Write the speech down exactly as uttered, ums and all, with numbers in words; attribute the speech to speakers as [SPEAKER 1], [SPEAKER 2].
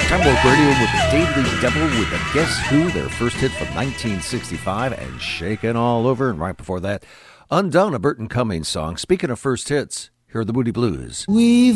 [SPEAKER 1] Time Warp Radio with the Daily Double with the Guess Who, their first hit from nineteen sixty-five, and Shakin' All Over. And right before that, Undone, a Burton Cummings song. Speaking of first hits, here are the Moody Blues.
[SPEAKER 2] We've